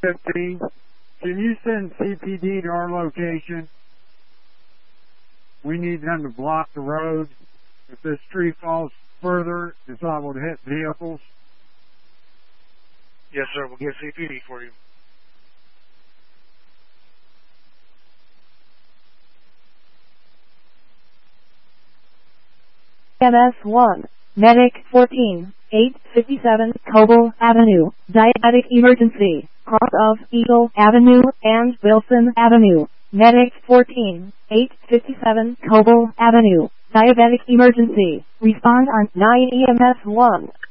15. Can you send CPD to our location? We need them to block the road. If this tree falls further, it's liable to hit vehicles. Yes, sir. We'll get CPD for you. MS1, Medic 14, 857 Coble Avenue, Diabetic Emergency, cross of Eagle Avenue and Wilson Avenue. Medic 14, 857 Coble Avenue, Diabetic Emergency. Respond on 9 EMS 1.